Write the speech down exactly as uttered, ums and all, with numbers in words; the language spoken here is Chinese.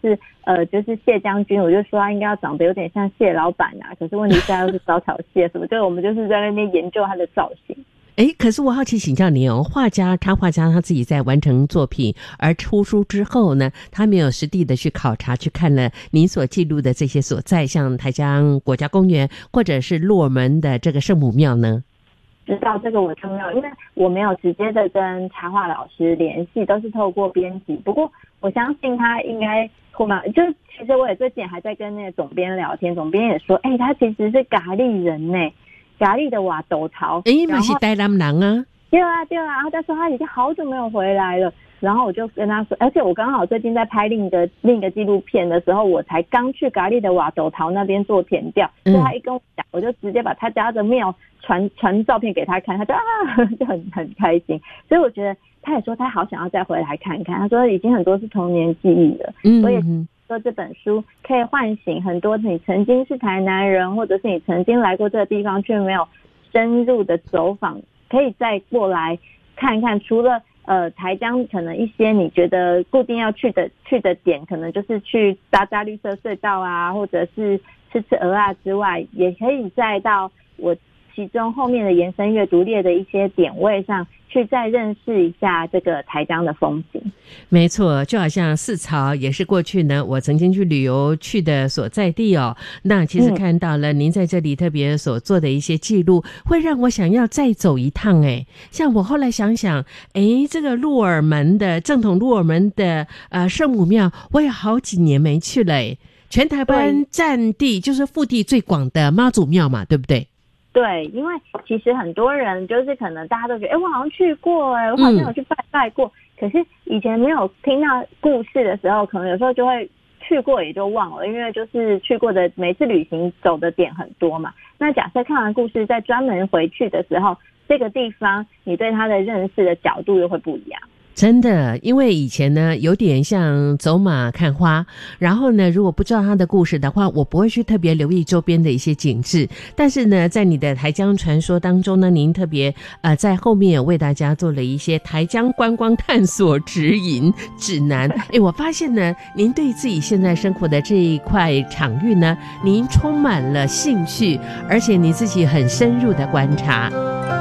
是呃就是谢将军，我就说他应该要长得有点像谢老板啊，可是问题是他又是招潮蟹什么，就是我们就是在那边研究他的造型。 诶，可是我好奇请教你哦，画家他画家他自己在完成作品而出书之后呢，他没有实地的去考察去看了你所记录的这些所在，像台江国家公园或者是鹿耳门的这个圣母庙呢？ 知道这个我就没有，因为我没有直接的跟插画老师联系，都是透过编辑。不过我相信他应该会嘛，就其实我也最近还在跟那个总编聊天，总编也说，哎、欸，他其实是咖喱人呢、欸，咖喱的瓦斗潮， 哎、欸，嘛是台南人啊。 对啊对啊，然后他说他已经好久没有回来了。然后我就跟他说，而且我刚好最近在拍另一个另一个纪录片的时候，我才刚去咖喱的瓦斗桃那边做田调，所以他一跟我讲，我就直接把他家的庙传传照片给他看，他就啊就很很开心。所以我觉得他也说他好想要再回来看看，他说已经很多是童年记忆了，嗯，所以说这本书可以唤醒很多你曾经是台南人，或者是你曾经来过这个地方却没有深入的走访，可以再过来看看，除了呃，台江可能一些你觉得固定要去的去的点，可能就是去搭搭绿色隧道啊，或者是吃吃蚵仔之外，也可以再到我其中后面的延伸阅读列的一些点位上去再认识一下这个台江的风景。 没错，就好像四草也是过去呢我曾经去旅游去的所在地哦。那其实看到了您在这里特别所做的一些记录，嗯、会让我想要再走一趟诶。像我后来想想，诶，这个鹿耳门的正统鹿耳门的呃圣母庙，我有好几年没去了诶。全台湾占地就是腹地最广的妈祖庙嘛，对不对？ 对，因为其实很多人就是可能大家都觉得，哎，我好像去过，哎，我好像有去拜拜过、嗯，可是以前没有听到故事的时候，可能有时候就会去过也就忘了，因为就是去过的每次旅行走的点很多嘛。那假设看完故事再专门回去的时候，这个地方你对它的认识的角度又会不一样。 真的，因为以前呢有点像走马看花，然后呢如果不知道他的故事的话，我不会去特别留意周边的一些景致。但是呢在你的台江传说当中呢，您特别呃在后面为大家做了一些台江观光探索指引指南。诶，我发现呢您对自己现在生活的这一块场域呢，您充满了兴趣，而且你自己很深入的观察。